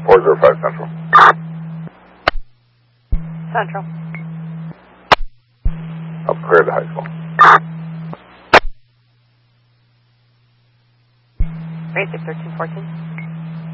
405 Central. Central. Up clear to high school. Great, 1314.